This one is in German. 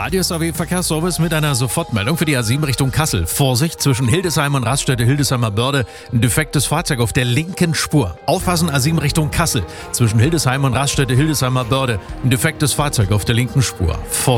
Radio SAW Verkehrsservice mit einer Sofortmeldung für die A7 Richtung Kassel. Vorsicht, zwischen Hildesheim und Raststätte Hildesheimer Börde ein defektes Fahrzeug auf der linken Spur. Aufpassen, A7 Richtung Kassel. Zwischen Hildesheim und Raststätte Hildesheimer Börde ein defektes Fahrzeug auf der linken Spur.